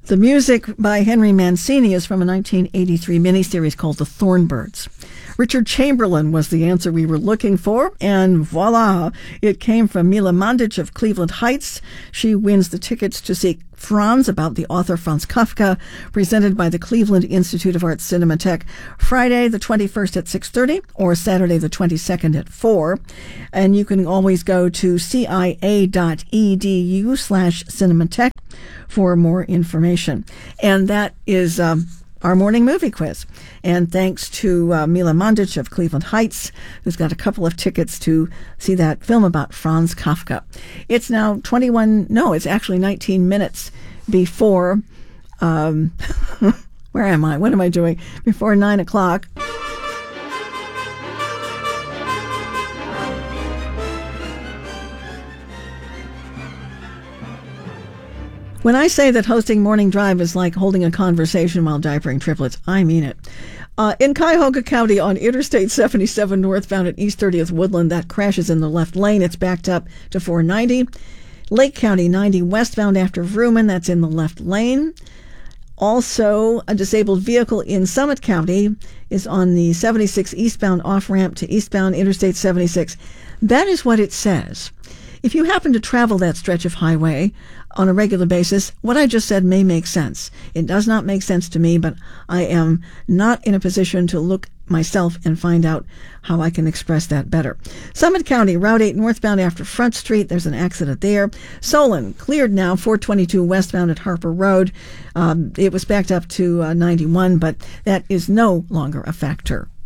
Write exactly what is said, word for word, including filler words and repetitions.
The music by Henry Mancini is from a nineteen eighty-three miniseries called The Thornbirds. Richard Chamberlain was the answer we were looking for, and voila, it came from Mila Mandic of Cleveland Heights. She wins the tickets to see Franz, about the author Franz Kafka, presented by the Cleveland Institute of Arts Cinematheque, Friday the twenty-first at six thirty or Saturday the twenty-second at four. And you can always go to C I A dot E D U slash Cinematheque for more information. And that is um, our morning movie quiz. And thanks to uh, Mila Mandic of Cleveland Heights, who's got a couple of tickets to see that film about Franz Kafka. It's now twenty-one, no, it's actually nineteen minutes before, um, where am I? What am I doing? Before nine o'clock. When I say that hosting Morning Drive is like holding a conversation while diapering triplets, I mean it. Uh, in Cuyahoga County on Interstate seventy-seven northbound at East thirtieth Woodland, that crashes in the left lane. It's backed up to four ninety. Lake County ninety westbound after Vrooman, that's in the left lane. Also, a disabled vehicle in Summit County is on the seventy-six eastbound off-ramp to eastbound Interstate seventy-six. That is what it says. If you happen to travel that stretch of highway on a regular basis, what I just said may make sense. It does not make sense to me, but I am not in a position to look myself and find out how I can express that better. Summit County, Route eight northbound after Front Street. There's an accident there. Solon, cleared now, four twenty-two westbound at Harper Road. Um, it was backed up to uh, ninety-one, but that is no longer a factor.